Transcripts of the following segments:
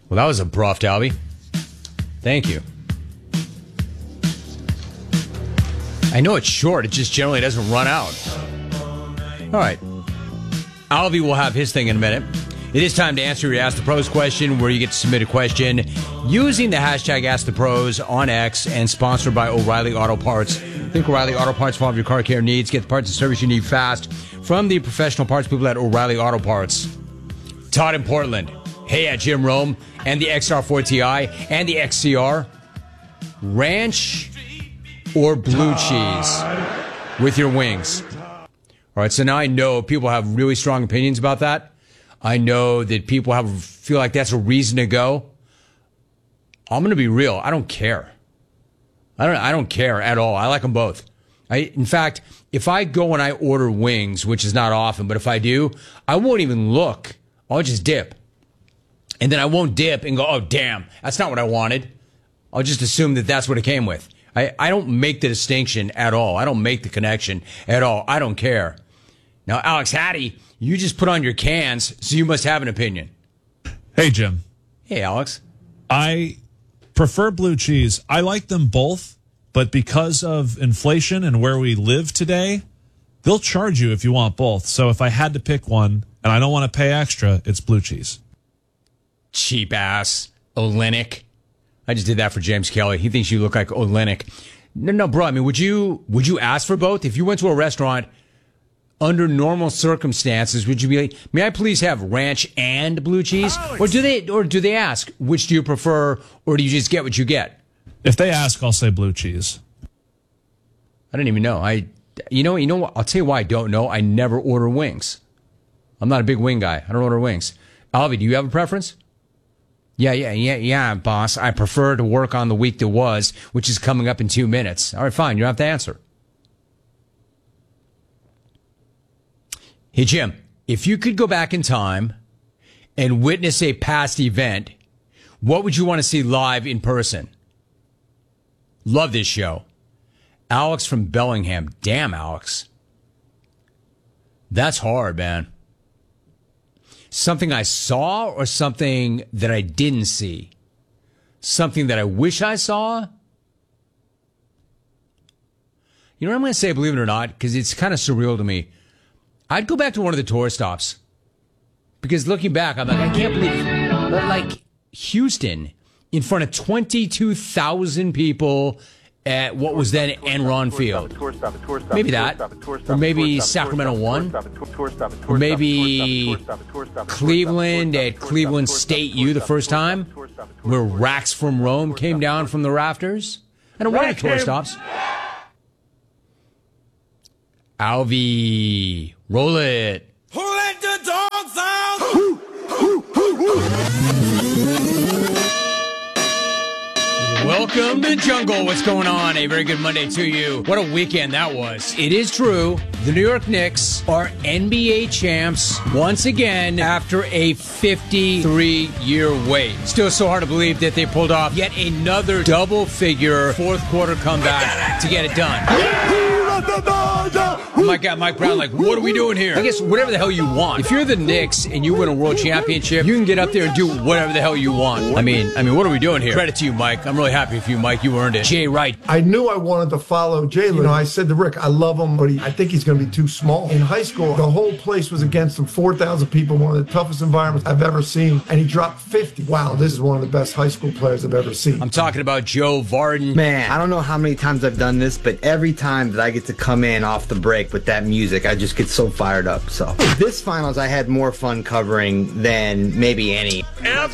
Well, that was abrupt, Albie. Thank you. I know it's short. It just generally doesn't run out. All right. Albie will have his thing in a minute. It is time to answer your Ask the Pros question, where you get to submit a question using the hashtag Ask the Pros on X, and sponsored by O'Reilly Auto Parts. Think O'Reilly Auto Parts for all of your car care needs. Get the parts and service you need fast from the professional parts people at O'Reilly Auto Parts. Todd in Portland. Hey, at Jim Rome and the XR4 Ti and the XCR. Ranch or blue cheese with your wings? All right, so now I know people have really strong opinions about that. I know that people feel like that's a reason to go. I'm going to be real. I don't care. I don't care at all. I like them both. In fact, if I go and I order wings, which is not often, but if I do, I won't even look. I'll just dip. And then I won't dip and go, oh, damn, that's not what I wanted. I'll just assume that that's what it came with. I don't make the distinction at all. I don't make the connection at all. I don't care. Now, Alex Hattie, you just put on your cans, so you must have an opinion. Hey, Jim. Hey, Alex. I prefer blue cheese. I like them both, but because of inflation and where we live today, they'll charge you if you want both. So if I had to pick one and I don't want to pay extra, it's blue cheese. Cheap ass. Olenek. I just did that for James Kelly. He thinks you look like Olenek. No, bro. I mean, would you ask for both? If you went to a restaurant under normal circumstances, would you be like, may I please have ranch and blue cheese? Or do they ask, which do you prefer, or do you just get what you get? If they ask, I'll say blue cheese. I don't even know. You know what? I'll tell you why I don't know. I never order wings. I'm not a big wing guy. I don't order wings. Alvy, do you have a preference? Yeah, boss. I prefer to work on the week that was, which is coming up in 2 minutes. All right, fine. You don't have to answer. Hey, Jim, if you could go back in time and witness a past event, what would you want to see live in person? Love this show. Alex from Bellingham. Damn, Alex. That's hard, man. Something I saw or something that I didn't see? Something that I wish I saw? You know what I'm going to say, believe it or not, because it's kind of surreal to me. I'd go back to one of the tour stops. Because looking back, I'm like, I can't believe it. But like Houston, in front of 22,000 people at what was then Enron Field. Maybe that. Or maybe Sacramento 1. Or maybe Cleveland at Cleveland State U the first time, where Racks from Rome came down from the rafters. I don't want any tour stops. Alvy, roll it. Who let the dogs out? Welcome to Jungle. What's going on? A very good Monday to you. What a weekend that was. It is true. The New York Knicks are NBA champs once again after a 53-year wait. Still so hard to believe that they pulled off yet another double-figure fourth-quarter comeback to get it done. My God, Mike Brown, like, what are we doing here? I guess whatever the hell you want. If you're the Knicks and you win a world championship, you can get up there and do whatever the hell you want. I mean, what are we doing here? Credit to you, Mike. I'm really happy for you, Mike. You earned it. Jay Wright. I knew I wanted to follow Jalen. You know, I said to Rick, I love him, but I think he's going to be too small. In high school, the whole place was against him. 4,000 people, one of the toughest environments I've ever seen. And he dropped 50. Wow, this is one of the best high school players I've ever seen. I'm talking about Joe Varden. Man, I don't know how many times I've done this, but every time that I get to come in off the break with that music, I just get so fired up. So this finals, I had more fun covering than maybe any.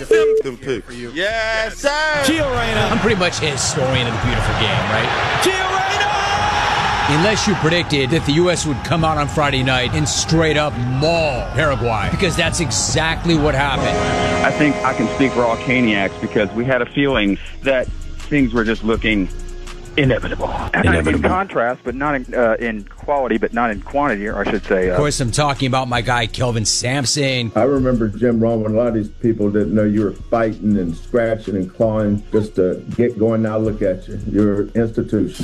Yes, sir. Gio Reyna. I'm pretty much a historian of the beautiful game, right? Gio Reyna! Unless you predicted that the U.S. would come out on Friday night and straight up maul Paraguay, because that's exactly what happened. I think I can speak for all Caniacs because we had a feeling that things were just looking inevitable. In contrast, but not in quality, but not in quantity, or I should say. Of course, I'm talking about my guy, Kelvin Sampson. I remember Jim Rome when a lot of these people didn't know you were fighting and scratching and clawing just to get going. Now look at you. You're an institution.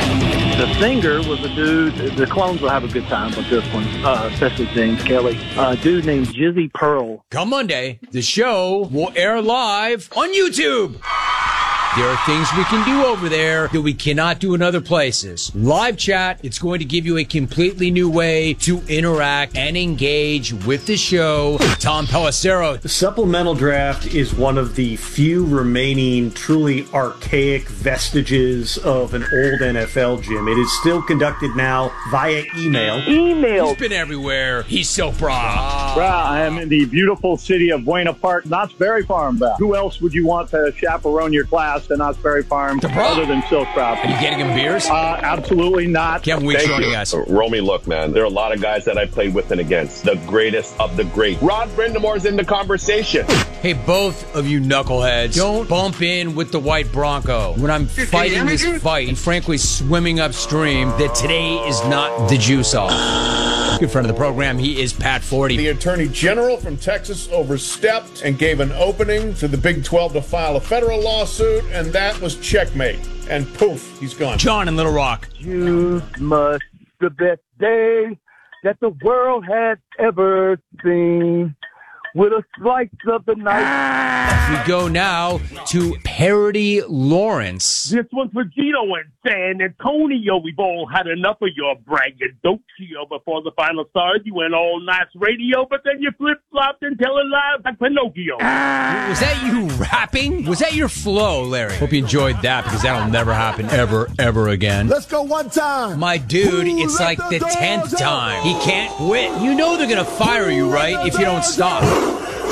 The singer was a dude. The clones will have a good time with this one, especially James Kelly. A dude named Jizzy Pearl. Come Monday, the show will air live on YouTube. There are things we can do over there that we cannot do in other places. Live chat, it's going to give you a completely new way to interact and engage with the show. Tom Pelissero. The supplemental draft is one of the few remaining truly archaic vestiges of an old NFL, Jim. It is still conducted now via email. He's been everywhere. He's so proud. I am in the beautiful city of Buena Park, Knott's Berry Farm. Who else would you want to chaperone your class to Knott's Berry Farm other than Silk Crop? Are you getting him beers? Absolutely not. Kevin Weeks joining us. Romy, look, man, there are a lot of guys that I played with and against. The greatest of the great. Rod Brendamore's in the conversation. Hey, both of you knuckleheads, don't bump in with the white Bronco when I'm fighting this fight and frankly swimming upstream that today is not the juice off. Good friend of the program, he is Pat Forty. The Attorney General from Texas overstepped and gave an opening to the Big 12 to file a federal lawsuit, and that was checkmate. And poof, he's gone. John in Little Rock. You must the best day that the world has ever seen. With a slice of the night. We go now to Parody Lawrence. This one's for Gino and San Antonio. We've all had enough of your braggadocio. Before the final started, you went all nice radio, but then you flip-flopped and telling lies like Pinocchio. Was that you rapping? Was that your flow, Larry? Hope you enjoyed that, because that'll never happen ever again. Let's go one time. My dude, it's like the 10th time. He can't quit. You know they're going to fire you, right, if you don't stop.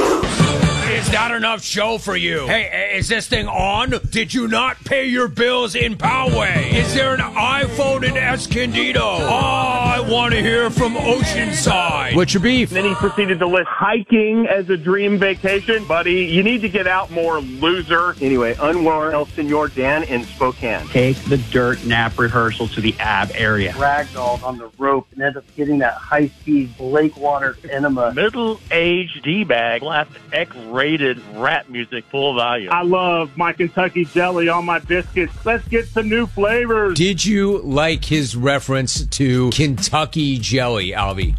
Is that enough show for you? Hey, is this thing on? Did you not pay your bills in Poway? Is there an iPhone in Escondido? Oh, I want to hear from Oceanside. What's your beef? Then he proceeded to list hiking as a dream vacation. Buddy, you need to get out more, loser. Anyway, Anwar El Senor Dan in Spokane. Take the dirt nap rehearsal to the ab area. Ragdolled on the rope and ended up getting that high-speed lake water enema. Middle-aged D-bag slapped X-rated rap music full volume. I love my Kentucky jelly on my biscuits. Let's get some new flavors. Did you like his reference to Kentucky jelly, Albie?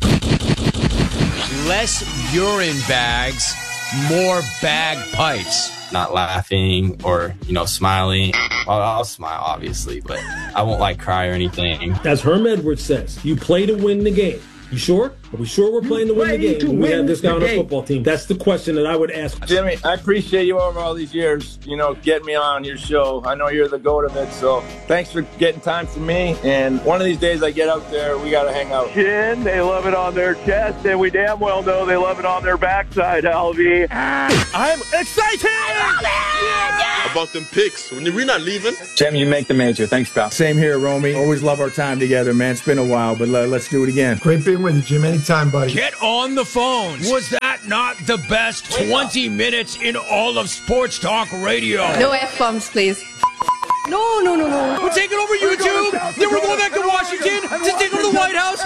Less urine bags, more bagpipes. Not laughing or, smiling. Well, I'll smile, obviously, but I won't cry or anything. As Herm Edwards says, you play to win the game. You sure? Are we sure we're playing to win the game when we have this guy on our football team? That's the question that I would ask. Jimmy, I appreciate you over all these years, getting me on your show. I know you're the goat of it, so thanks for getting time for me. And one of these days I get out there, we got to hang out. Chin, they love it on their chest, and we damn well know they love it on their backside, Albie. I'm excited! Yeah. About them picks. We're not leaving. Jim, you make the major. Thanks, pal. Same here, Romy. Always love our time together, man. It's been a while, but let's do it again. Great being with you, Jim. Anytime, buddy. Get on the phones. Was that not the best 20 minutes in all of sports talk radio? No F-bombs, please. No. We're taking over YouTube. Then we're going back to Washington to take over the White House.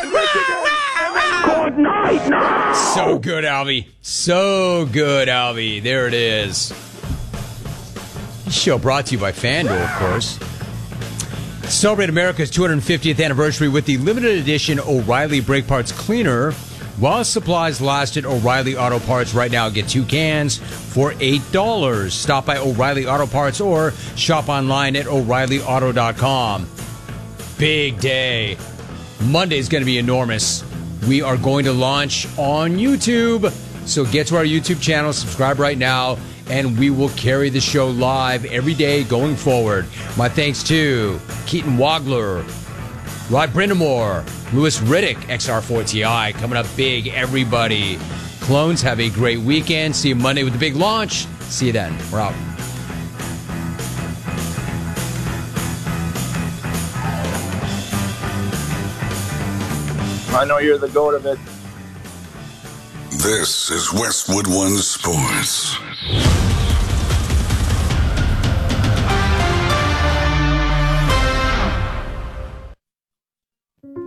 So good, Albie. So good, Albie. There it is. This show brought to you by FanDuel, of course. Celebrate America's 250th anniversary with the limited edition O'Reilly Brake Parts Cleaner. While supplies last at O'Reilly Auto Parts right now, get 2 cans for $8. Stop by O'Reilly Auto Parts or shop online at O'ReillyAuto.com. Big day. Monday's going to be enormous. We are going to launch on YouTube. So get to our YouTube channel, subscribe right now, and we will carry the show live every day going forward. My thanks to Keaton Wagler, Rod Brindamore, Louis Riddick, XR4TI, coming up big, everybody. Clones, have a great weekend. See you Monday with the big launch. See you then. We're out. I know you're the goat of it. This is Westwood One Sports.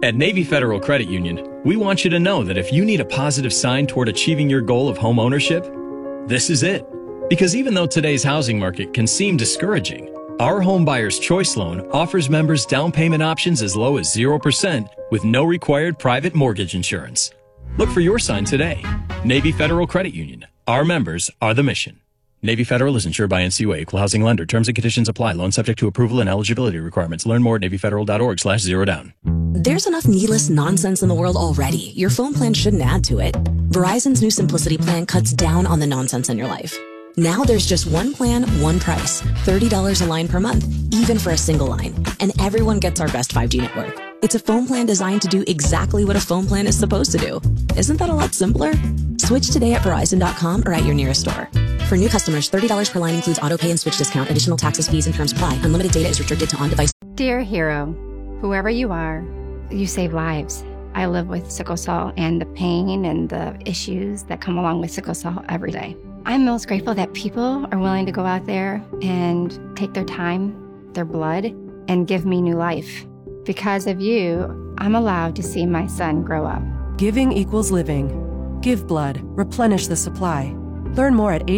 At Navy Federal Credit Union, we want you to know that if you need a positive sign toward achieving your goal of home ownership, this is it. Because even though today's housing market can seem discouraging, our Home Buyer's Choice Loan offers members down payment options as low as 0% with no required private mortgage insurance. Look for your sign today. Navy Federal Credit Union. Our members are the mission. Navy Federal is insured by NCUA, equal housing lender. Terms and conditions apply. Loan subject to approval and eligibility requirements. Learn more at NavyFederal.org/zerodown. There's enough needless nonsense in the world already. Your phone plan shouldn't add to it. Verizon's new Simplicity plan cuts down on the nonsense in your life. Now there's just one plan, one price. $30 a line per month, even for a single line. And everyone gets our best 5G network. It's a phone plan designed to do exactly what a phone plan is supposed to do. Isn't that a lot simpler? Switch today at Verizon.com or at your nearest store. For new customers, $30 per line includes auto pay and switch discount. Additional taxes, fees, and terms apply. Unlimited data is restricted to on-device. Dear hero, whoever you are, you save lives. I live with sickle cell and the pain and the issues that come along with sickle cell every day. I'm most grateful that people are willing to go out there and take their time, their blood, and give me new life. Because of you, I'm allowed to see my son grow up. Giving equals living. Give blood. Replenish the supply. Learn more at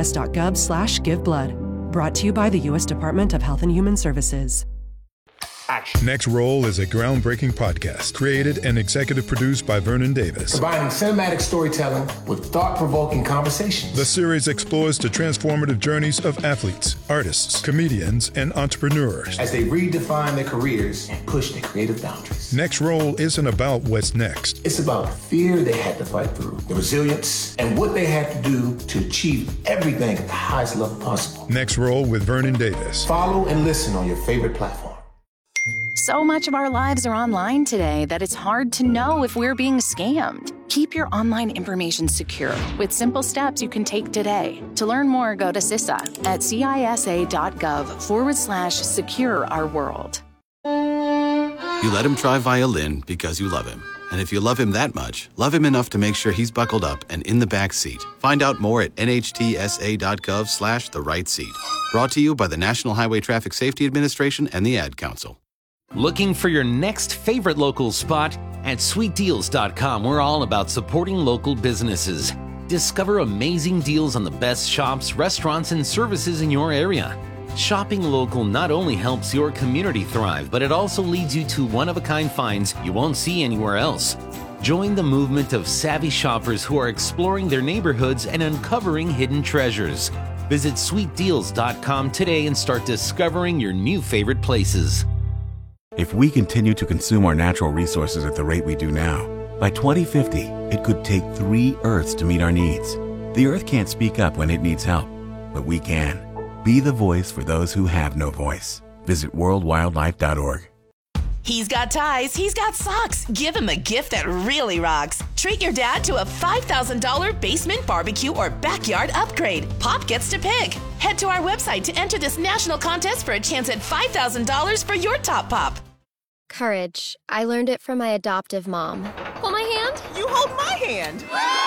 hhs.gov/giveblood. Brought to you by the U.S. Department of Health and Human Services. Next Roll is a groundbreaking podcast created and executive produced by Vernon Davis. Combining cinematic storytelling with thought-provoking conversations. The series explores the transformative journeys of athletes, artists, comedians, and entrepreneurs as they redefine their careers and push their creative boundaries. Next Roll isn't about what's next. It's about the fear they had to fight through, the resilience, and what they had to do to achieve everything at the highest level possible. Next Roll with Vernon Davis. Follow and listen on your favorite platform. So much of our lives are online today that it's hard to know if we're being scammed. Keep your online information secure with simple steps you can take today. To learn more, go to CISA at CISA.gov/secure our world. You let him try violin because you love him. And if you love him that much, love him enough to make sure he's buckled up and in the back seat. Find out more at nhtsa.gov/the-right-seat. Brought to you by the National Highway Traffic Safety Administration and the Ad Council. Looking for your next favorite local spot? At sweetdeals.com, we're all about supporting local businesses. Discover amazing deals on the best shops, restaurants, and services in your area. Shopping local not only helps your community thrive, but it also leads you to one-of-a-kind finds you won't see anywhere else. Join the movement of savvy shoppers who are exploring their neighborhoods and uncovering hidden treasures. Visit sweetdeals.com today and start discovering your new favorite places. If we continue to consume our natural resources at the rate we do now, by 2050, it could take 3 Earths to meet our needs. The Earth can't speak up when it needs help, but we can. Be the voice for those who have no voice. Visit worldwildlife.org. He's got ties, he's got socks. Give him a gift that really rocks. Treat your dad to a $5,000 basement barbecue or backyard upgrade. Pop gets to pick. Head to our website to enter this national contest for a chance at $5,000 for your top pop. Courage. I learned it from my adoptive mom. Hold my hand. You hold my hand.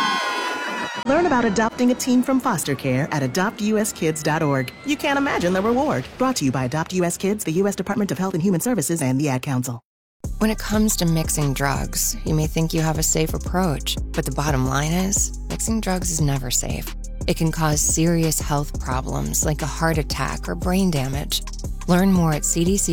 Learn about adopting a teen from foster care at adoptuskids.org. You can't imagine the reward. Brought to you by Adopt US Kids, the U.S. Department of Health and Human Services, and the Ad Council. When it comes to mixing drugs, you may think you have a safe approach, but the bottom line is, mixing drugs is never safe. It can cause serious health problems like a heart attack or brain damage. Learn more at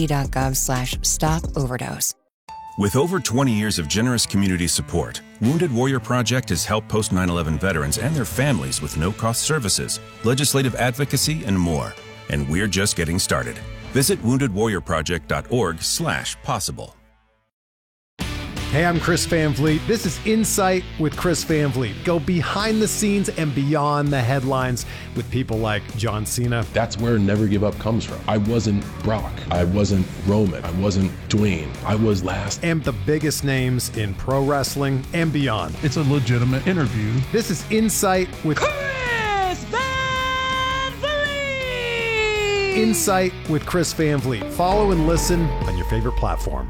cdc.gov/stop-overdose. With over 20 years of generous community support, Wounded Warrior Project has helped post-9/11 veterans and their families with no-cost services, legislative advocacy, and more. And we're just getting started. Visit woundedwarriorproject.org/possible. Hey, I'm Chris Van Vliet. This is Insight with Chris Van Vliet. Go behind the scenes and beyond the headlines with people like John Cena. That's where Never Give Up comes from. I wasn't Brock. I wasn't Roman. I wasn't Dwayne. I was last. And the biggest names in pro wrestling and beyond. It's a legitimate interview. This is Insight with Chris Van Vliet. Insight with Chris Van Vliet. Follow and listen on your favorite platform.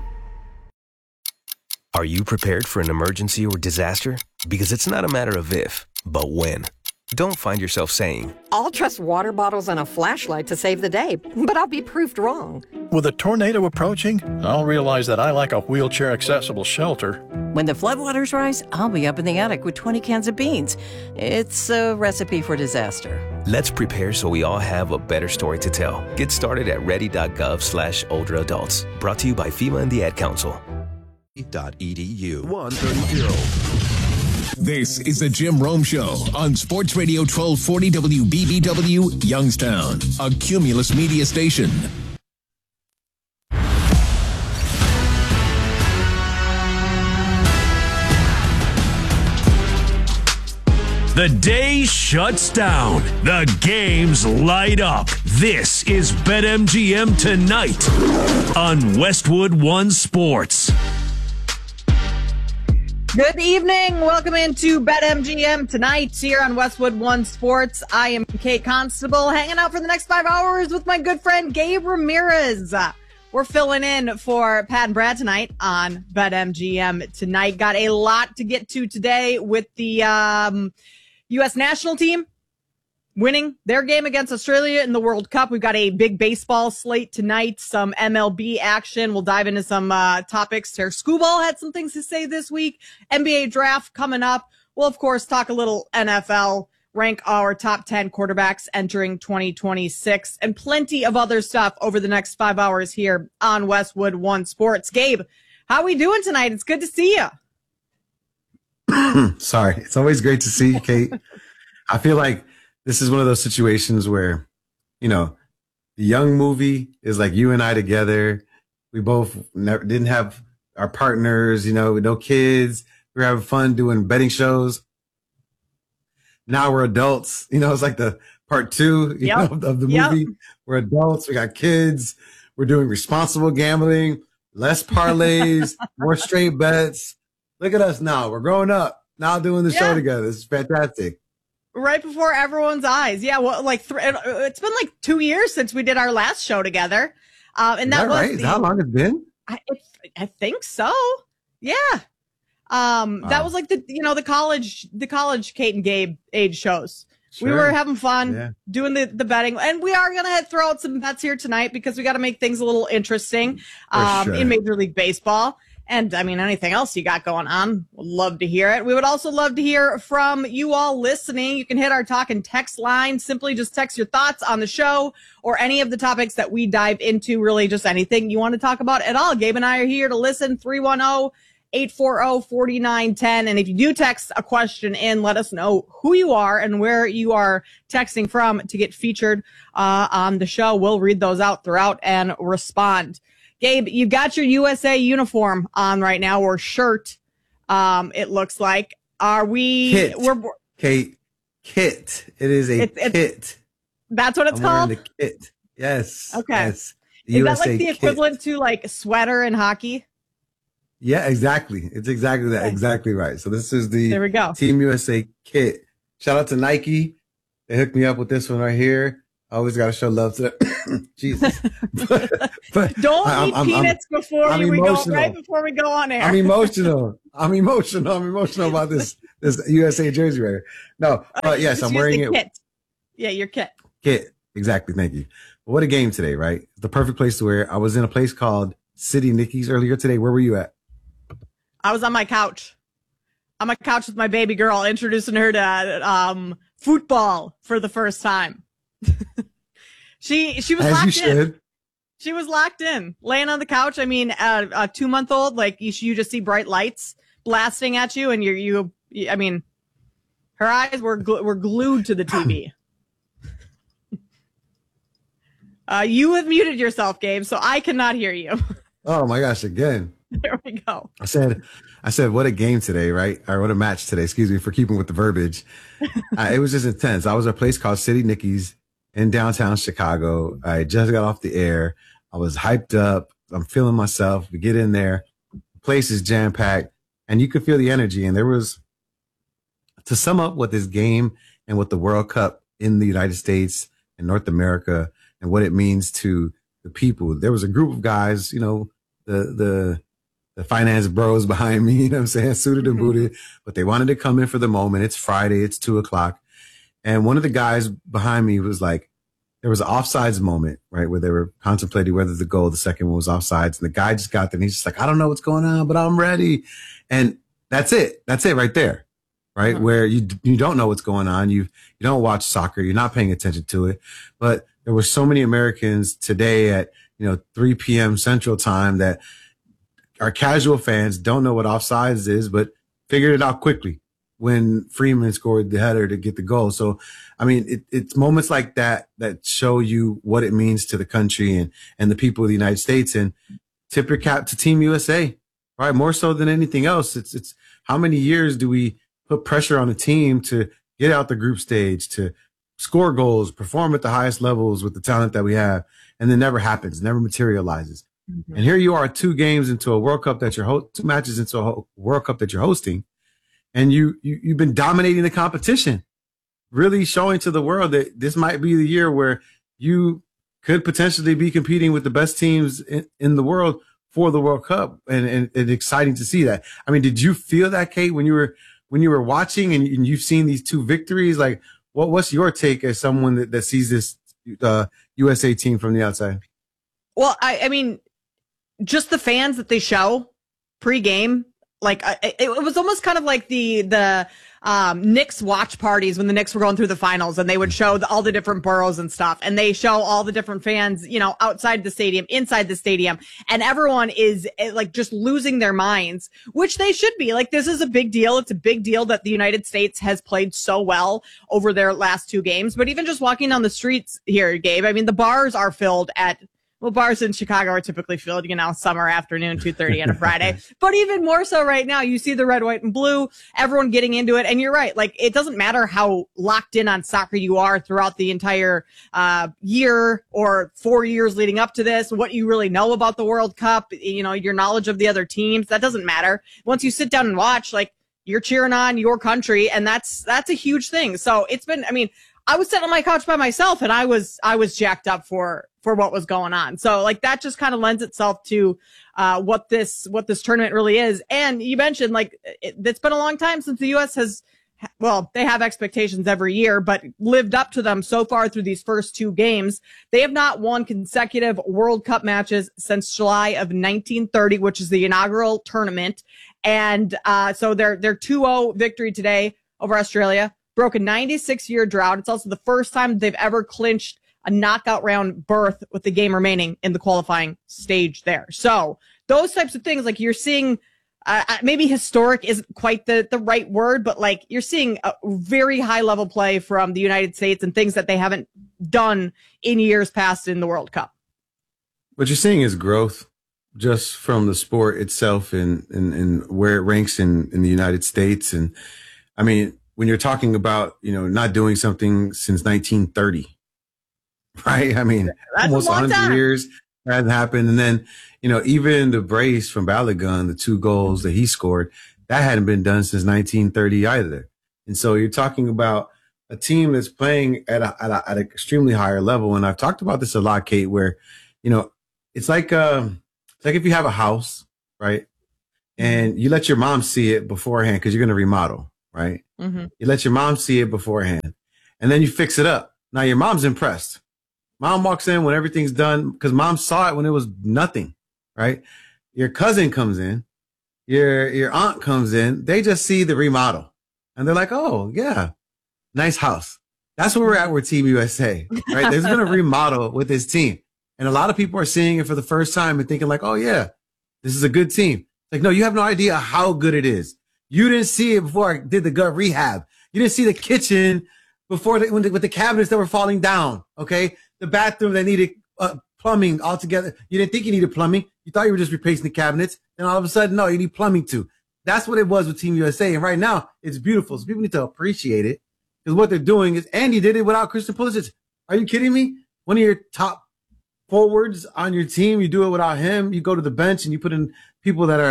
Are you prepared for an emergency or disaster? Because it's not a matter of if, but when. Don't find yourself saying, I'll trust water bottles and a flashlight to save the day, but I'll be proved wrong. With a tornado approaching, I'll realize that I like a wheelchair-accessible shelter. When the floodwaters rise, I'll be up in the attic with 20 cans of beans. It's a recipe for disaster. let's prepare so we all have a better story to tell. Get started at ready.gov/older adults. Brought to you by FEMA and the Ad Council. .edu 130. This is the Jim Rome Show on Sports Radio 1240 WBBW Youngstown, a Cumulus media station. The day shuts down. The games light up. This is BetMGM Tonight on Westwood One Sports. Good evening. Welcome into BetMGM Tonight here on Westwood One Sports. I am Kate Constable, hanging out for the next 5 hours with my good friend Gabe Ramirez. We're filling in for Pat and Brad tonight on BetMGM Tonight. Got a lot to get to today with the U.S. national team winning their game against Australia in the World Cup. We've got a big baseball slate tonight, some MLB action. We'll dive into some topics. Terry Skubal had some things to say this week. NBA draft coming up. We'll, of course, talk a little NFL, rank our top 10 quarterbacks entering 2026, and plenty of other stuff over the next 5 hours here on Westwood One Sports. Gabe, how we doing tonight? It's good to see you. Sorry. It's always great to see you, Kate. I feel like this is one of those situations where, you know, the Young movie is like you and I together. We both didn't have our partners, you know, no kids. We were having fun doing betting shows. Now we're adults. You know, it's like the part two you know, of the movie. We're adults. We got kids. We're doing responsible gambling, less parlays, more straight bets. Look at us now. We're growing up. Now doing the show together. It's fantastic. Right before everyone's eyes. Yeah, well, like it's been like 2 years since we did our last show together. And that was right? Is that how long it's been? I think so. Yeah. That was like the college Kate and Gabe age shows. Sure. We were having fun doing the betting, and we are going to throw out some bets here tonight because we got to make things a little interesting in Major League Baseball. And I mean, anything else you got going on, would love to hear it. We would also love to hear from you all listening. You can hit our talk and text line. Simply just text your thoughts on the show or any of the topics that we dive into, really just anything you want to talk about at all. Gabe and I are here to listen. 310-840-4910. And if you do text a question in, let us know who you are and where you are texting from to get featured on the show. We'll read those out throughout and respond. Gabe, you've got your USA uniform on right now, or shirt, it looks like. Are we... Kit. Kate, kit. It is a kit. That's what it's called? The kit. Yes. Okay. Yes. Is that like the equivalent to like sweater in hockey? Yeah, exactly. It's exactly that. Okay. Exactly right. So this is the there we go. Team USA kit. Shout out to Nike. They hooked me up with this one right here. I always got to show love to them. Jesus. but don't eat peanuts before we go on air. I'm emotional about this USA jersey right here. No, but yes, I'm wearing it. Kit. Yeah, your kit. Kit. Exactly. Thank you. What a game today, right? The perfect place to wear it. I was in a place called City Nicky's earlier today. Where were you at? I was on my couch. On my couch with my baby girl, introducing her to football for the first time. She was as locked you should. In. She was locked in, laying on the couch. I mean, a 2-month-old, like you just see bright lights blasting at you, and I mean, her eyes were glued to the TV. You have muted yourself, Gabe, so I cannot hear you. Oh my gosh! Again. There we go. I said, what a game today, right? Or what a match today. Excuse me for keeping with the verbiage. It was just intense. I was at a place called City Nicky's in downtown Chicago. I just got off the air. I was hyped up. I'm feeling myself. We get in there. The place is jam packed, and you could feel the energy. And there was, to sum up what this game and what the World Cup in the United States and North America and what it means to the people. There was a group of guys, you know, the finance bros behind me, you know what I'm saying, suited and booted, but they wanted to come in for the moment. It's Friday. It's 2:00. And one of the guys behind me was like, there was an offsides moment, right, where they were contemplating whether the goal, the second one was offsides. And the guy just got there and he's just like, I don't know what's going on, but I'm ready. And that's it. That's it right there, right? Where you don't know what's going on. You don't watch soccer. You're not paying attention to it. But there were so many Americans today at, 3 p.m. Central Time that are casual fans, don't know what offsides is, but figured it out quickly when Freeman scored the header to get the goal. So, I mean, it's moments like that show you what it means to the country and the people of the United States. And tip your cap to Team USA, right? More so than anything else. It's how many years do we put pressure on a team to get out the group stage, to score goals, perform at the highest levels with the talent that we have, and then never happens, never materializes. Mm-hmm. And here you are, 2 games into a World Cup that 2 matches into a World Cup that you're hosting. And you've been dominating the competition, really showing to the world that this might be the year where you could potentially be competing with the best teams in the world for the World Cup. And exciting to see that. I mean, did you feel that, Kate, when you were watching and you've seen these 2 victories? Like, what's your take as someone that sees this USA team from the outside? Well, I mean, just the fans that they show pre-game. Like it was almost kind of like the Knicks watch parties when the Knicks were going through the finals, and they would show all the different boroughs and stuff, and they show all the different fans, outside the stadium, inside the stadium, and everyone is like just losing their minds, which they should be. Like, this is a big deal. It's a big deal that the United States has played so well over their last 2 games. But even just walking down the streets here, Gabe, I mean, the bars are filled at. Well, bars in Chicago are typically filled, summer afternoon, 2:30 on a Friday. But even more so right now, you see the red, white, and blue, everyone getting into it. And you're right. Like, it doesn't matter how locked in on soccer you are throughout the entire year or 4 years leading up to this, what you really know about the World Cup, your knowledge of the other teams. That doesn't matter. Once you sit down and watch, like, you're cheering on your country, and that's a huge thing. So it's been, I mean, I was sitting on my couch by myself, and I was jacked up for what was going on. So, like, that just kind of lends itself to what this tournament really is. And you mentioned, like, it's been a long time since the U.S. has, well, they have expectations every year, but lived up to them so far through these first 2 games. They have not won consecutive World Cup matches since July of 1930, which is the inaugural tournament. And so their 2-0 victory today over Australia broke a 96-year drought. It's also the first time they've ever clinched a knockout round berth with the game remaining in the qualifying stage there. So those types of things, like, you're seeing, maybe historic isn't quite the right word, but, like, you're seeing a very high level play from the United States and things that they haven't done in years past in the World Cup. What you're seeing is growth just from the sport itself and where it ranks in the United States. And I mean, when you're talking about, not doing something since 1930, right? I mean, almost 100 years that hasn't happened. And then, even the brace from Balogun, the 2 goals that he scored, that hadn't been done since 1930 either. And so you're talking about a team that's playing at an extremely higher level. And I've talked about this a lot, Kate, where, it's like if you have a house, right? And you let your mom see it beforehand because you're going to remodel, right? Mm-hmm. You let your mom see it beforehand, and then you fix it up. Now your mom's impressed. Mom walks in when everything's done because mom saw it when it was nothing, right? Your cousin comes in, your aunt comes in. They just see the remodel and they're like, oh yeah, nice house. That's where we're at with Team USA, right? There's been a remodel with this team. And a lot of people are seeing it for the first time and thinking like, oh yeah, this is a good team. Like, no, you have no idea how good it is. You didn't see it before I did the gut rehab. You didn't see the kitchen before with the cabinets that were falling down. Okay. The bathroom that needed plumbing altogether. You didn't think you needed plumbing. You thought you were just replacing the cabinets. Then all of a sudden, no, you need plumbing too. That's what it was with Team USA. And right now it's beautiful. So people need to appreciate it because what they're doing is, and you did it without Christian Pulisic. Are you kidding me? One of your top forwards on your team, you do it without him. You go to the bench and you put in people that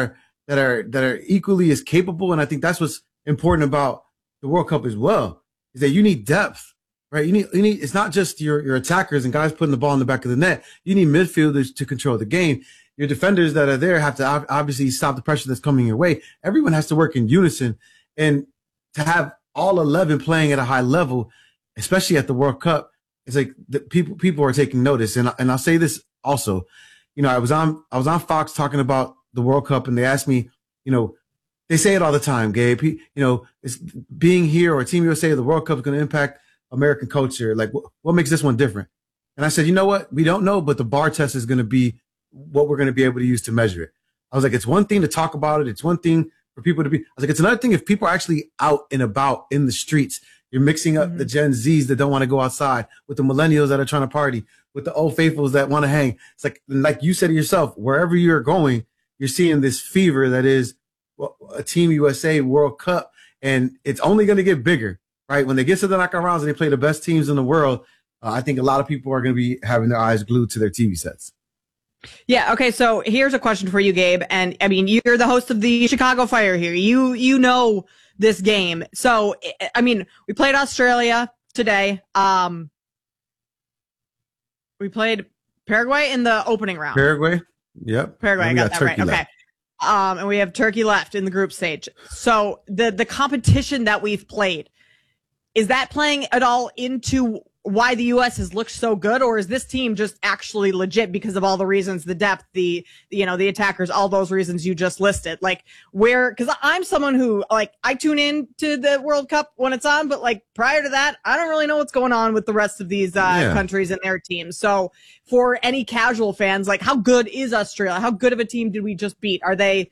are equally as capable. And I think that's what's important about the World Cup as well, is that you need depth. Right. You need, it's not just your attackers and guys putting the ball in the back of the net. You need midfielders to control the game. Your defenders that are there have to obviously stop the pressure that's coming your way. Everyone has to work in unison, and to have all 11 playing at a high level, especially at the World Cup, it's like the people are taking notice. And I'll say this also, I was on Fox talking about the World Cup, and they asked me, they say it all the time, Gabe, it's being here or Team USA or the World Cup is going to impact American culture. Like, what makes this one different? And I said, you know what? We don't know, but the bar test is going to be what we're going to be able to use to measure it. I was like, it's one thing to talk about it. It's one thing for people to be, I was like, it's another thing if people are actually out and about in the streets. You're mixing up the Gen Zs that don't want to go outside with the millennials that are trying to party, with the old faithfuls that want to hang. It's like you said to yourself, wherever you're going, you're seeing this fever that is a Team USA World Cup, and it's only going to get bigger, right? When they get to the knockout rounds and they play the best teams in the world, I think a lot of people are going to be having their eyes glued to their TV sets. Yeah. Okay. So here's a question for you, Gabe. And I mean, you're the host of the Chicago Fire here. You know this game. So, I mean, we played Australia today. We played Paraguay in the opening round. Paraguay? Yep. Paraguay. I got that right. Okay. And we have Turkey left in the group stage. So the competition that we've played, is that playing at all into why the U.S. has looked so good, or is this team just actually legit because of all the reasons, the depth, the attackers, all those reasons you just listed? Like, because I'm someone who, like, I tune in to the World Cup when it's on, but like prior to that, I don't really know what's going on with the rest of these countries and their teams. So for any casual fans, like, how good is Australia? How good of a team did we just beat? Are they,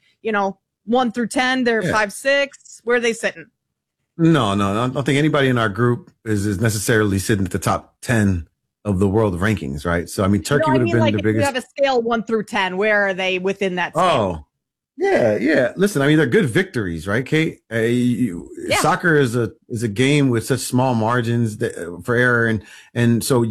1 through 10? They're 5, 6. Where are they sitting? No. I don't think anybody in our group is necessarily sitting at the top 10 of the world rankings, right? So, I mean, Turkey would have been the biggest. If you have a scale 1 through 10, where are they within that scale? Oh, yeah. Listen, I mean, they're good victories, right, Kate? Soccer is a game with such small margins for error, and so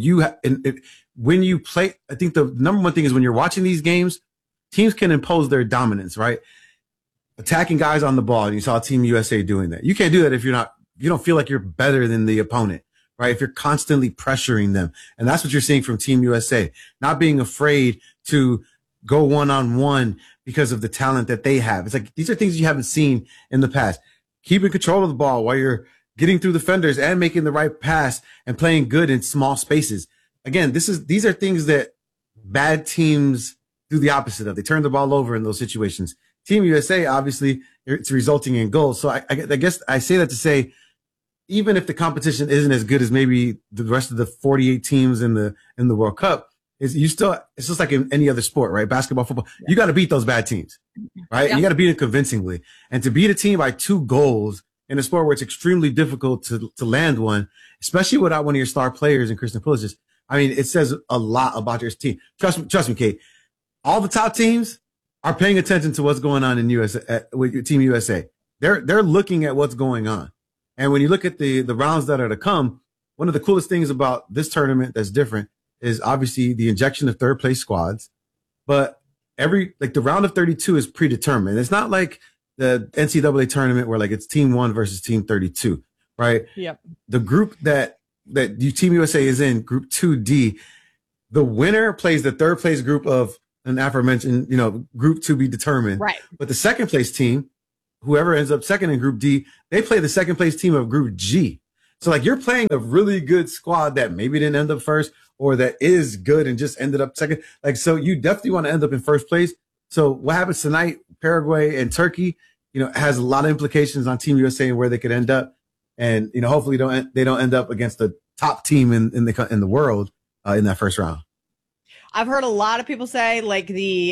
when you play, I think the number one thing is when you're watching these games, teams can impose their dominance, right? Attacking guys on the ball, and you saw Team USA doing that. You can't do that if you don't feel like you're better than the opponent, right? If you're constantly pressuring them. And that's what you're seeing from Team USA, not being afraid to go one-on-one because of the talent that they have. It's like, these are things you haven't seen in the past. Keeping control of the ball while you're getting through defenders and making the right pass and playing good in small spaces. Again, these are things that bad teams do the opposite of. They turn the ball over in those situations. Team USA, obviously, it's resulting in goals. So I guess I say that to say, even if the competition isn't as good as maybe the rest of the 48 teams in the World Cup, it's just like in any other sport, right? Basketball, football, you got to beat those bad teams, right? Yeah. You got to beat them convincingly. And to beat a team by 2 goals in a sport where it's extremely difficult to land one, especially without one of your star players in Christian Pulisic, I mean, it says a lot about your team. Trust me, Kate. All the top teams are paying attention to what's going on in with Team USA. They're looking at what's going on. And when you look at the rounds that are to come, one of the coolest things about this tournament that's different is obviously the injection of third place squads. But the round of 32 is predetermined. It's not like the NCAA tournament where like it's team 1 versus team 32, right? Yep. The group that Team USA is in, group 2D, the winner plays the third place group of an aforementioned, group to be determined. Right. But the second place team, whoever ends up second in group D, they play the second place team of group G. So like you're playing a really good squad that maybe didn't end up first or that is good and just ended up second. Like, so you definitely want to end up in first place. So what happens tonight, Paraguay and Turkey, has a lot of implications on Team USA and where they could end up. And, hopefully they don't end up against the top team in the world in that first round. I've heard a lot of people say like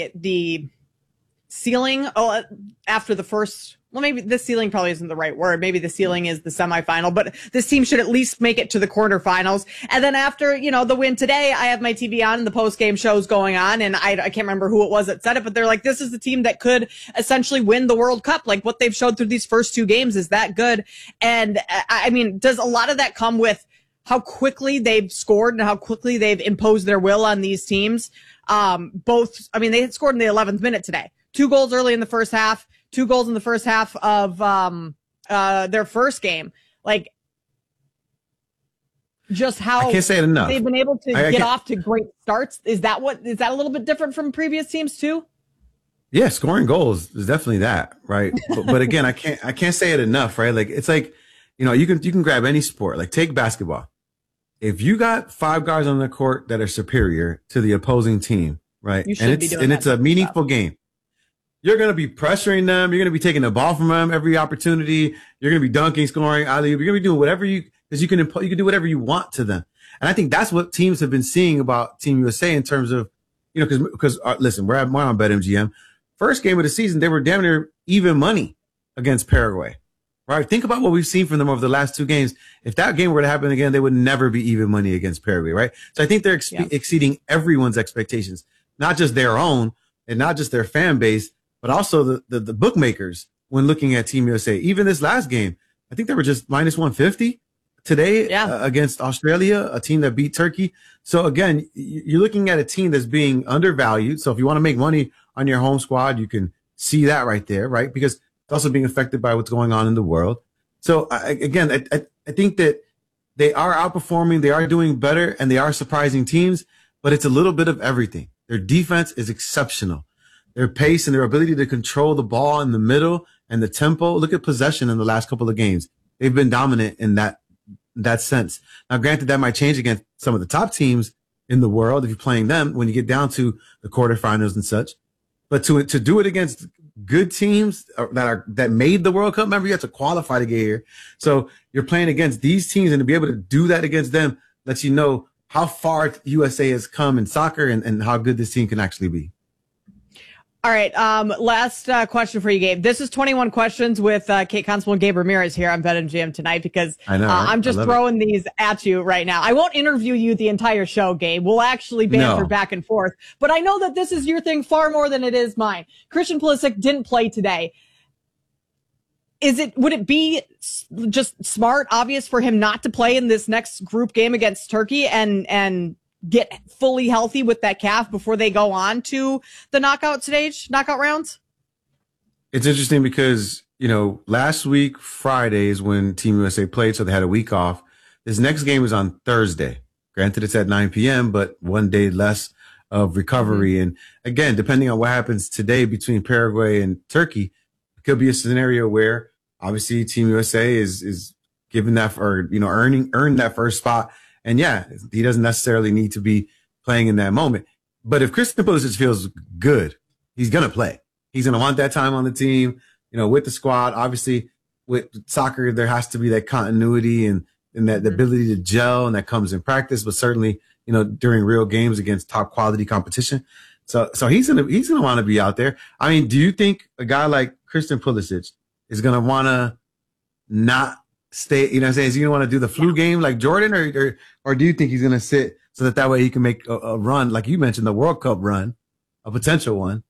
the ceiling after the first, well, maybe the ceiling probably isn't the right word. Maybe the ceiling is the semifinal, but this team should at least make it to the quarterfinals. And then after, the win today, I have my TV on and the post game shows going on. And I can't remember who it was that said it, but they're like, this is the team that could essentially win the World Cup. Like what they've showed through these first 2 games is that good. And I mean, does a lot of that come with how quickly they've scored and how quickly they've imposed their will on these teams? They had scored in the 11th minute today. 2 goals early in the first half, 2 goals in the first half of their first game. Like, just how I can't say it enough. They've been able to get off to great starts. Is that a little bit different from previous teams too? Yeah, scoring goals is definitely that, right? but again, I can't say it enough, right? Like it's like, you can grab any sport, like take basketball. if you got 5 guys on the court that are superior to the opposing team, right? It's a meaningful game. You're going to be pressuring them. You're going to be taking the ball from them every opportunity. You're going to be dunking, scoring, alley-oop. You're going to be doing whatever because you can do whatever you want to them. And I think that's what teams have been seeing about Team USA in terms of, because listen, we're on BetMGM. First game of the season, they were damn near even money against Paraguay, right? Think about what we've seen from them over the last 2 games. If that game were to happen again, they would never be even money against Paraguay, right? So I think they're exceeding everyone's expectations, not just their own and not just their fan base, but also the bookmakers when looking at Team USA. Even this last game, I think they were just minus 150 today against Australia, a team that beat Turkey. So again, you're looking at a team that's being undervalued. So if you want to make money on your home squad, you can see that right there, right? Because it's also being affected by what's going on in the world. So I think that they are outperforming, they are doing better, and they are surprising teams, but it's a little bit of everything. Their defense is exceptional. Their pace and their ability to control the ball in the middle and the tempo. Look at possession in the last couple of games. They've been dominant in that sense. Now, granted, that might change against some of the top teams in the world if you're playing them when you get down to the quarterfinals and such. But to do it against good teams that made the World Cup, remember, you have to qualify to get here. So you're playing against these teams, and to be able to do that against them lets you know how far USA has come in soccer and how good this team can actually be. All right. Last question for you, Gabe. This is 21 questions with Kate Constable and Gabe Ramirez here on BetMGM tonight because I know, right? I'm just throwing these at you right now. I won't interview you the entire show, Gabe. We'll actually banter back and forth. But I know that this is your thing far more than it is mine. Christian Pulisic didn't play today. Would it be just smart, obvious for him not to play in this next group game against Turkey and get fully healthy with that calf before they go on to the knockout rounds? It's interesting because, last week, Friday is when Team USA played, so they had a week off. This next game is on Thursday. Granted, it's at 9 p.m., but 1 day less of recovery. Mm-hmm. And again, depending on what happens today between Paraguay and Turkey, it could be a scenario where obviously Team USA is given that earned that first spot. And he doesn't necessarily need to be playing in that moment. But if Christian Pulisic feels good, he's going to play. He's going to want that time on the team, with the squad. Obviously, with soccer, there has to be that continuity and that ability to gel, and that comes in practice, but certainly, during real games against top quality competition. So he's going to want to be out there. I mean, do you think a guy like Christian Pulisic is going to want to not stay, is he gonna want to do the flu game like Jordan, or do you think he's gonna sit so that way he can make a run, like you mentioned, the World Cup run, a potential one,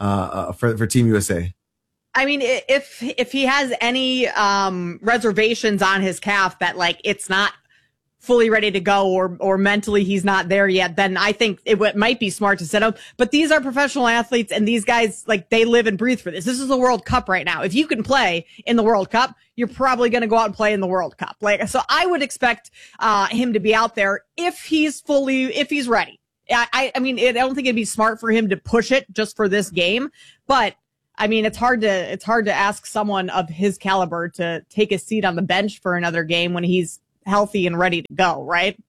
for Team USA? I mean, if he has any reservations on his calf that it's not fully ready to go or mentally he's not there yet, then I think it might be smart to set up. But these are professional athletes, and these guys, they live and breathe for this. This is the World Cup right now. If you can play in the World Cup, you're probably going to go out and play in the World Cup. So I would expect him to be out there if he's ready. I don't think it'd be smart for him to push it just for this game, but I mean, it's hard to ask someone of his caliber to take a seat on the bench for another game when he's healthy and ready to go, right?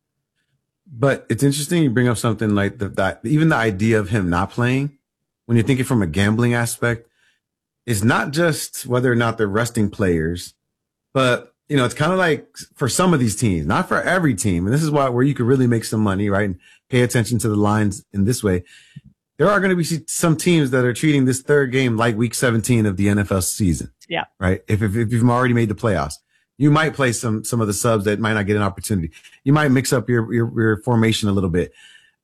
But it's interesting you bring up something like that. Even the idea of him not playing, when you're thinking from a gambling aspect, is not just whether or not they're resting players, but it's kind of like for some of these teams, not for every team. And this is where you could really make some money, right? And pay attention to the lines in this way. There are going to be some teams that are treating this third game like week 17 of the NFL season. Yeah. Right. If you've already made the playoffs. You might play some of the subs that might not get an opportunity. You might mix up your formation a little bit.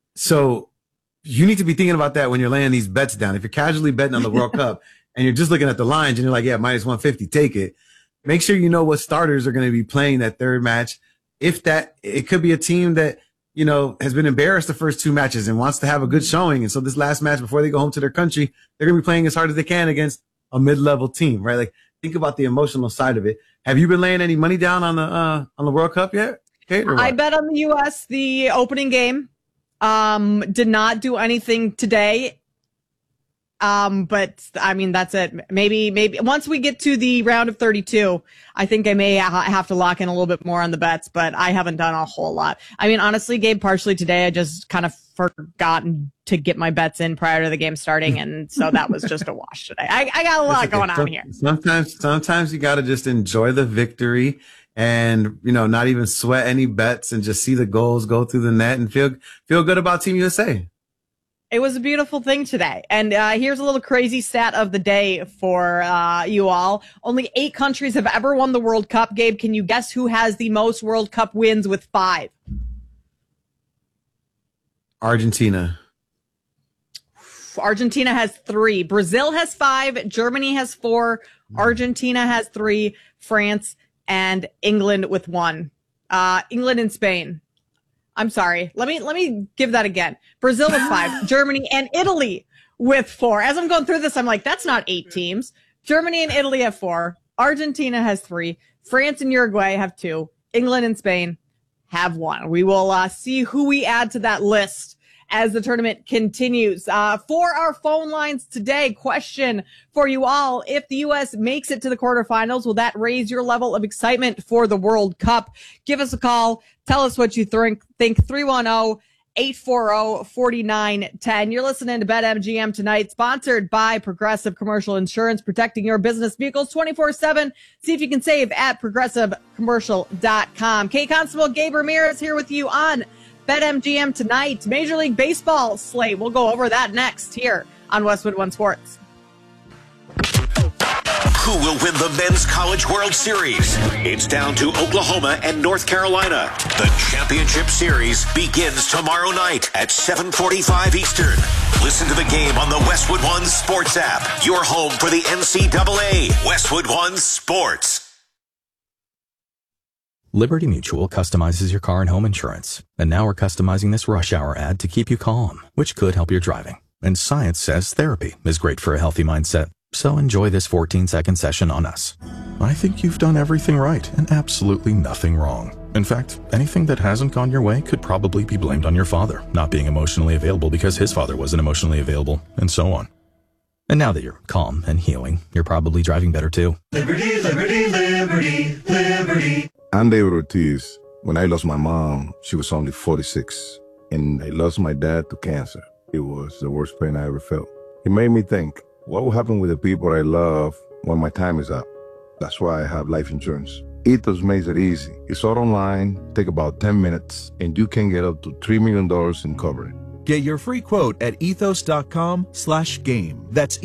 So you need to be thinking about that when you're laying these bets down. If you're casually betting on the World Cup and you're just looking at the lines and you're like, minus 150, take it. Make sure you know what starters are going to be playing that third match. It could be a team that, has been embarrassed the first 2 matches and wants to have a good showing. And so this last match before they go home to their country, they're going to be playing as hard as they can against a mid-level team, right? Think about the emotional side of it. Have you been laying any money down on the World Cup yet, Kate? I bet on the U.S. the opening game. Did not do anything today. But I mean, that's it. Maybe once we get to the round of 32, I think I may have to lock in a little bit more on the bets, but I haven't done a whole lot. I mean, honestly, Gabe, partially today, I just kind of forgotten to get my bets in prior to the game starting. And so that was just a wash today. I got a lot going on here. Sometimes you got to just enjoy the victory and, not even sweat any bets and just see the goals go through the net and feel good about Team USA. It was a beautiful thing today. And here's a little crazy stat of the day for you all. Only 8 countries have ever won the World Cup. Gabe, can you guess who has the most World Cup wins with 5? Argentina. Argentina has 3. Brazil has 5. Germany has 4. Argentina has 3. France and England with 1. England and Spain. I'm sorry. Let me give that again. Brazil with 5, Germany and Italy with 4. As I'm going through this, I'm like, that's not 8 teams. Germany and Italy have 4. Argentina has 3. France and Uruguay have 2. England and Spain have 1. We will see who we add to that list as the tournament continues. For our phone lines today, question for you all. If the U.S. makes it to the quarterfinals, will that raise your level of excitement for the World Cup? Give us a call. Tell us what you think. 310-840-4910. You're listening to BetMGM tonight, sponsored by Progressive Commercial Insurance, protecting your business vehicles 24/7. See if you can save at progressivecommercial.com. Kate Constable, Gabe Ramirez here with you on BetMGM tonight. Major League Baseball slate. We'll go over that next here on Westwood One Sports. Who will win the Men's College World Series? It's down to Oklahoma and North Carolina. The championship series begins tomorrow night at 7:45 Eastern. Listen to the game on the Westwood One Sports app. Your home for the NCAA. Westwood One Sports. Liberty Mutual customizes your car and home insurance. And now we're customizing this rush hour ad to keep you calm, which could help your driving. And science says therapy is great for a healthy mindset. So enjoy this 14-second session on us. I think you've done everything right and absolutely nothing wrong. In fact, anything that hasn't gone your way could probably be blamed on your father not being emotionally available because his father wasn't emotionally available, and so on. And now that you're calm and healing, you're probably driving better too. Liberty, liberty, liberty, liberty. I'm David Ortiz. When I lost my mom, she was only 46. And I lost my dad to cancer. It was the worst pain I ever felt. It made me think, what will happen with the people I love when my time is up? That's why I have life insurance. Ethos makes it easy. It's all online, take about 10 minutes, and you can get up to $3 million in coverage. Get your free quote at ethos.com/game. That's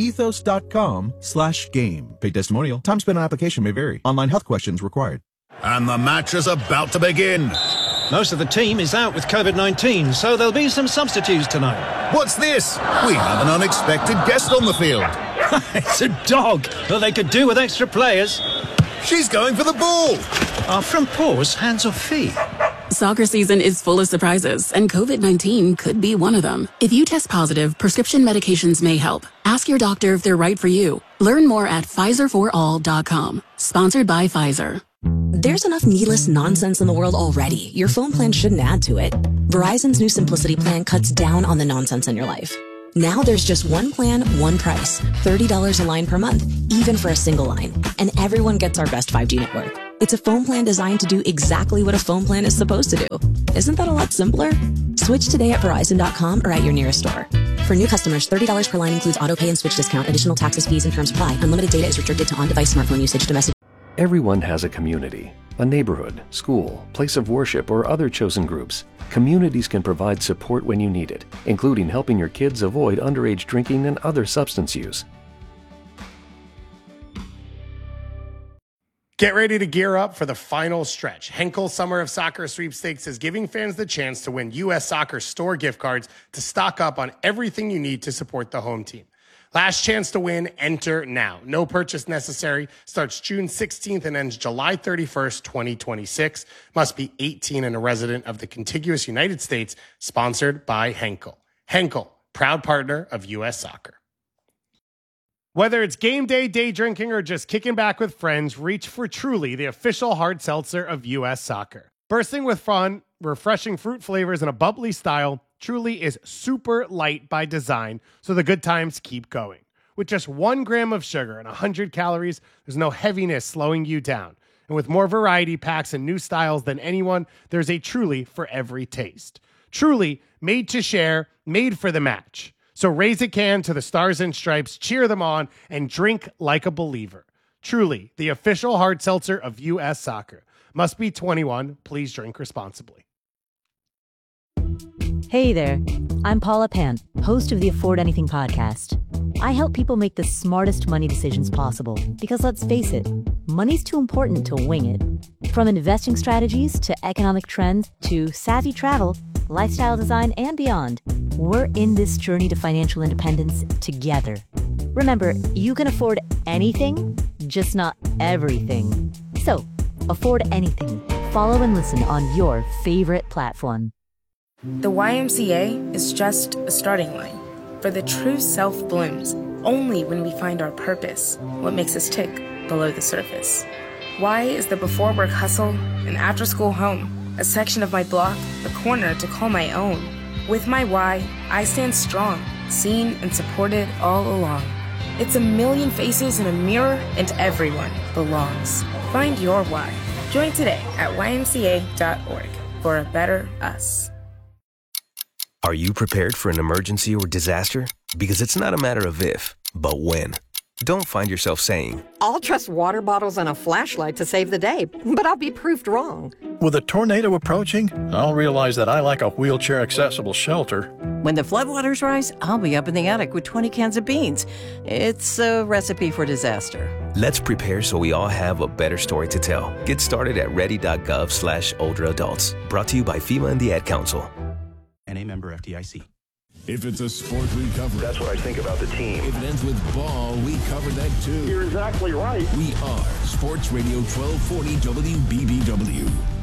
ethos.com/game. Paid testimonial. Time spent on application may vary. Online health questions required. And the match is about to begin. Most of the team is out with COVID-19, so there'll be some substitutes tonight. What's this? We have an unexpected guest on the field. It's a dog, but they could do with extra players. She's going for the ball. Are front paws hands or feet? Soccer season is full of surprises, and COVID-19 could be one of them. If you test positive, prescription medications may help. Ask your doctor if they're right for you. Learn more at PfizerForAll.com. Sponsored by Pfizer. There's enough needless nonsense in the world already. Your phone plan shouldn't add to it. Verizon's new Simplicity plan cuts down on the nonsense in your life. Now there's just one plan, one price. $30 a line per month, even for a single line. And everyone gets our best 5G network. It's a phone plan designed to do exactly what a phone plan is supposed to do. Isn't that a lot simpler? Switch today at Verizon.com or at your nearest store. For new customers, $30 per line includes auto pay and switch discount. Additional taxes, fees, and terms apply. Unlimited data is restricted to on-device smartphone usage. Domestic. Everyone has a community, a neighborhood, school, place of worship, or other chosen groups. Communities can provide support when you need it, including helping your kids avoid underage drinking and other substance use. Get ready to gear up for the final stretch. Henkel Summer of Soccer Sweepstakes is giving fans the chance to win U.S. Soccer store gift cards to stock up on everything you need to support the home team. Last chance to win, enter now. No purchase necessary. Starts June 16th and ends July 31st, 2026. Must be 18 and a resident of the contiguous United States. Sponsored by Henkel. Henkel, proud partner of U.S. Soccer. Whether it's game day, day drinking, or just kicking back with friends, reach for Truly, the official hard seltzer of U.S. Soccer. Bursting with fun, refreshing fruit flavors, and a bubbly style, Truly is super light by design, so the good times keep going. With just 1 gram of sugar and 100 calories, there's no heaviness slowing you down. And with more variety packs and new styles than anyone, there's a Truly for every taste. Truly, made to share, made for the match. So raise a can to the Stars and Stripes, cheer them on, and drink like a believer. Truly, the official hard seltzer of U.S. Soccer. Must be 21. Please drink responsibly. Hey there, I'm Paula Pan, host of the Afford Anything podcast. I help people make the smartest money decisions possible because, let's face it, money's too important to wing it. From investing strategies to economic trends to savvy travel, lifestyle design, and beyond, we're in this journey to financial independence together. Remember, you can afford anything, just not everything. So, afford anything. Follow and listen on your favorite platform. The YMCA is just a starting line, for the true self blooms only when we find our purpose, what makes us tick below the surface. Y is the before work hustle, an after school home, a section of my block, a corner to call my own. With my Y, I stand strong, seen and supported all along. It's a million faces in a mirror, and everyone belongs. Find your why. Join today at ymca.org for a better us. Are you prepared for an emergency or disaster? Because it's not a matter of if, but when. Don't find yourself saying, I'll trust water bottles and a flashlight to save the day, but I'll be proved wrong. With a tornado approaching, I'll realize that I like a wheelchair-accessible shelter. When the floodwaters rise, I'll be up in the attic with 20 cans of beans. It's a recipe for disaster. Let's prepare so we all have a better story to tell. Get started at ready.gov/older adults. Brought to you by FEMA and the Ad Council. And a member FDIC. If it's a sport, we cover it. That's what I think about the team. If it ends with ball, we cover that too. You're exactly right. We are Sports Radio 1240 WBBW.